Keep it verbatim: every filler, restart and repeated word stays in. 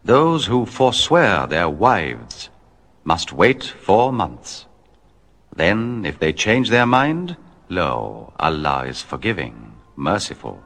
Those who forswear their wives must wait four months. Then, if they change their mind, lo, Allah is forgiving, merciful.